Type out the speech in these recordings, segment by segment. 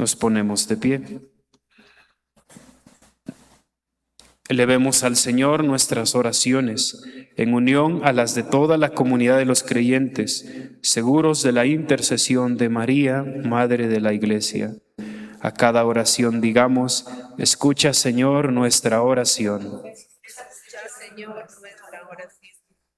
Nos ponemos de pie. Elevemos al Señor nuestras oraciones, en unión a las de toda la comunidad de los creyentes, seguros de la intercesión de María, Madre de la Iglesia. A cada oración digamos: escucha, Señor, nuestra oración. Escucha, Señor, nuestra oración.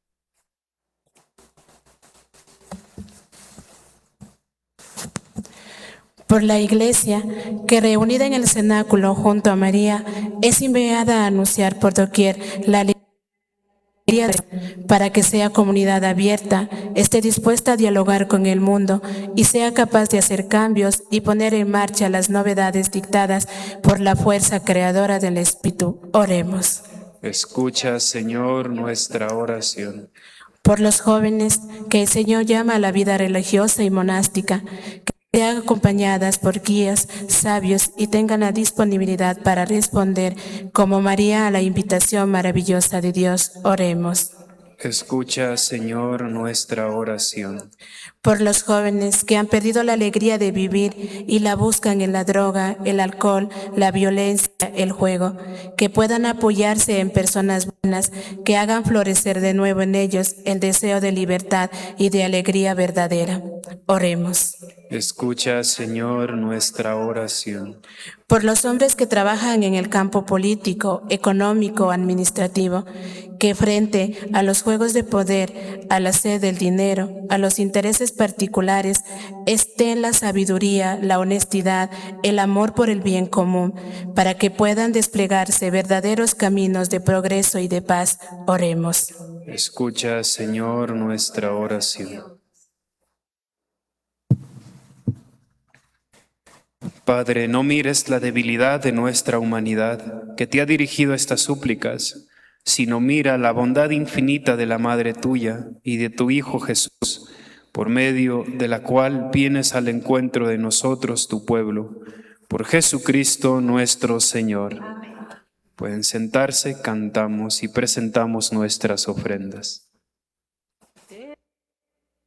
Por la Iglesia, que reunida en el cenáculo junto a María, es enviada a anunciar por doquier la alegría para que sea comunidad abierta, esté dispuesta a dialogar con el mundo y sea capaz de hacer cambios y poner en marcha las novedades dictadas por la fuerza creadora del Espíritu. Oremos. Escucha, Señor, nuestra oración. Por los jóvenes que el Señor llama a la vida religiosa y monástica, que sean acompañadas por guías sabios y tengan la disponibilidad para responder como María a la invitación maravillosa de Dios. Oremos. Escucha, Señor, nuestra oración. Por los jóvenes que han perdido la alegría de vivir y la buscan en la droga, el alcohol, la violencia, el juego, que puedan apoyarse en personas buenas que hagan florecer de nuevo en ellos el deseo de libertad y de alegría verdadera. Oremos. Escucha, Señor, nuestra oración. Por los hombres que trabajan en el campo político, económico, administrativo, que frente a los juegos de poder, a la sed del dinero, a los intereses particulares, estén la sabiduría, la honestidad, el amor por el bien común, para que puedan desplegarse verdaderos caminos de progreso y de paz. Oremos. Escucha, Señor, nuestra oración. Padre, no mires la debilidad de nuestra humanidad, que te ha dirigido estas súplicas, sino mira la bondad infinita de la Madre tuya y de tu Hijo Jesús, por medio de la cual vienes al encuentro de nosotros, tu pueblo. Por Jesucristo nuestro Señor. Amén. Pueden sentarse, cantamos y presentamos nuestras ofrendas.